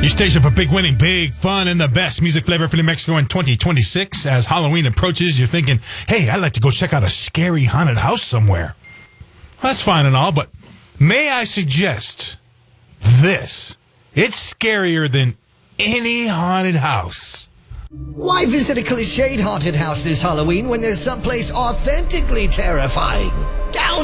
Your station for big winning, big fun, and the best music flavor for New Mexico in 2026. As Halloween approaches, you're thinking, hey, I'd like to go check out a scary haunted house somewhere. Well, that's fine and all, but may I suggest this? It's scarier than any haunted house. Why visit a cliched haunted house this Halloween when there's someplace authentically terrifying?